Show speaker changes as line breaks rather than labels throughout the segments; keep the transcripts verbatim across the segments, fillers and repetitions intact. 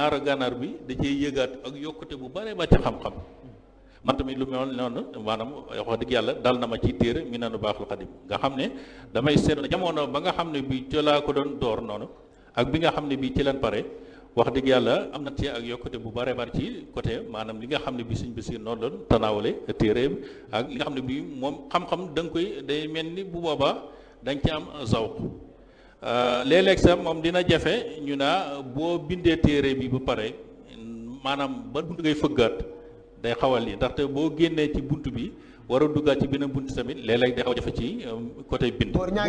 naara gànnaar bi da cee yëgaat ak yokkute bu bare ba ci xam-xam man tamit lu mel noonu maanaam wax dëgg yàlla dal na ma ci téere mi nanu baaxul xadim nga xam ne damay seetlu jamono ba nga xam ne bi ci laa ko doon door noonu ak bi nga xam ne bi ci leen pare wax dëgg yàlla am na ci ak yokkute bu bare bare ci côté maanaam li nga xam ne bi suñ bisi noonu doon tanaawale téere ak li nga xam ne bi moom xam-xam da nga koy day mel ni bu boobaa da nga ci am zawq léeg-léeg sax moom dina jafe ñu naa boo bindee téere bi ba pare maanaam ba bunt ngay fëggaat day xawal yi ndaxte boo génnee ci bunt bi war a duggaat ci beneen bunt tamit léeg-léeg day xaw a jafe ci côté bind.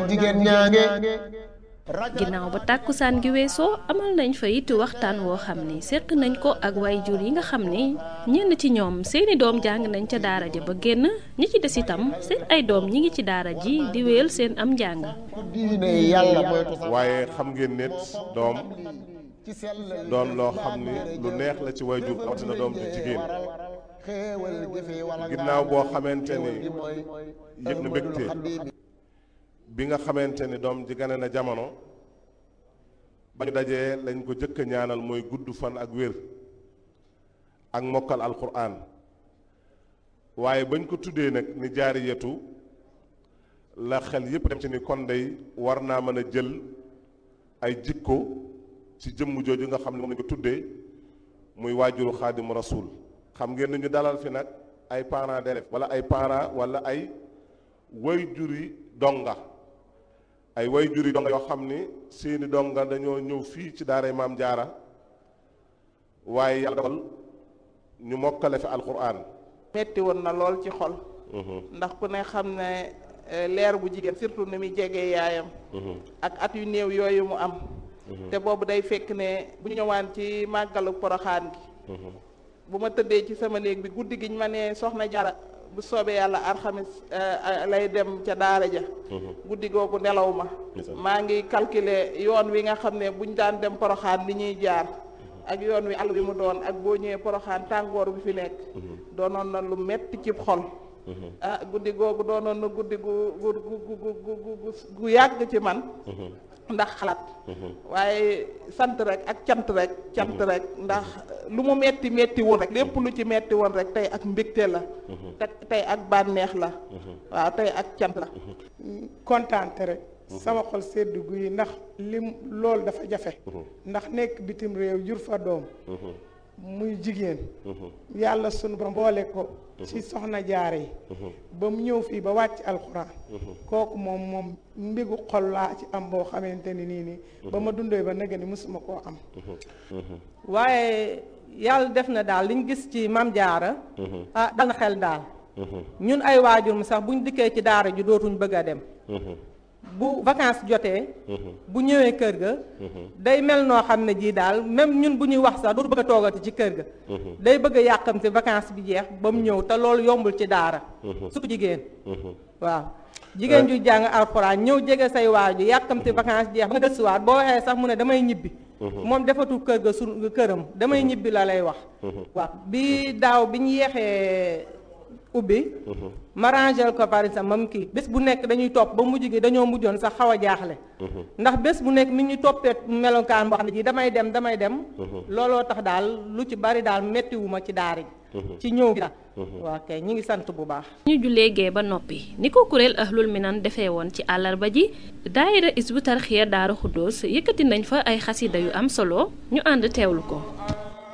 ginnaaw ba tàkkusaan gi weesoo amal nañ fa it waxtaan woo xam ni seq nañ ko ak waajur yi nga xam ni ñenn ci ñoom seeni doom jàng nañ ca daara ja ba génn ñi ci des itam seen ay doom ñi ngi ci daara ji di wéyal seen am njàng.
waaye xam ngeen nit doom doon loo xam ni lu neex la ci waajur rawatina doom ju jigéen ginnaaw boo xamante ni yëg na mbégte bi nga xamante ni doom ji gane na jamono ba ñu dajee lañ ko jëkk a ñaanal mooy gudd fan ak wér ak mokkal alquran waaye bañ ko tuddee nag ni jaariyatu la xel yépp dem ci ni kon day war naa mën a jël ay jikko ci jëmm jooju nga xam ne moom lañ ko tuddee muy waajuru xaadimu rasul xam ngeen ni ñu dalal fi nag ay parents d'élèves wala ay parents wala ay waajuri donga ay way juri donga yoo xam ni seeni donga dañoo ñëw fii ci daaray maam jaara waaye yàlla dogal ñu mokkale fi alquran
metti woon na lool ci xol ndax ku ne xam ne leer bu jigéen surtout ni muy jegee yaayam ak at yu néew yooyu mu am te boobu day fekk ne bu ñu ñëwaan ci màggalu poroxaan gi bu ma tëddee ci sama néeg bi guddi gi ñu ma ne soxna jara bu soobee yàlla alxamis lay dem ca daara ja guddi googu nelaw ma maa ngi calculer yoon wi nga xam ne buñ daan dem poroxaan li ñuy jaar ak yoon wi àll bi mu doon ak boo ñëwee poroxaan tàngoor bi fi nekk doonoon na lu metti ci xol ah guddi googu doonoon na guddi gu gu gu gu gu yàgg ci man ndax xalaat waaye sant rek ak cant rek cant rek ndax lu mu metti metti woon rek lépp lu ci metti woon rek tey ak mbégte la te tey ak bànneex la waaw tey ak cant la
kontaante rek sama xol sedd guy ndax lim loolu dafa jafe ndax nekk bitim réew jur fa doom muy jigéen yàlla sunu borom boole ko ci soxna jaare yi ba mu ñëw fii ba wàcc alxuraan kooku moom moom mbigu xol laa ci am boo xamante ni nii nii ba ma dundee ba nega ni mësuma koo am
waaye yàlla def na daal liñ gis ci mam jaara ah dal na xel daal ñun ay waajur mu sax buñ dikkee ci daara ji dootuñ bëgg a dem bu vacances jotee bu ñëwee kër ga day mel noo xam ne jii daal même ñun bu ñuy wax sax dootu bëgg a toogati ci kër ga day bëgg a yàqamte vacances bi jeex ba mu ñëw te loolu yombul ci daara surtout jigéen waaw jigéen ju jàng alxuraan ñëw jege say waaju yàqamte vacances jeex ba nga gëstuwaat boo waxee sax mu ne damay ñibbi moom defatul kër ga su këram damay ñibbi la lay wax waaw bi daaw bi ñu yeexee ubbi ma rangel ko par exemple mam kii bés bu nekk dañuy topp ba mujj gi dañoo mujjoon sax xaw a jaaxle ndax bés bu nekk mi ñu toppee melokaan boo xam ne ji damay dem damay dem looloo tax daal lu ci bari daal mettiwuma ci daara ji ci ñëw gi daal waaw kay ñi ngi sant bu baax
ñu jullee gee ba noppi ni ko kuréel ahlul minan defee woon ci àllarba ji daayira Hizbut Tarqiyyah Daaru Xuddoos yëkkati nañ fa ay xasida yu am solo ñu ànd teewlu ko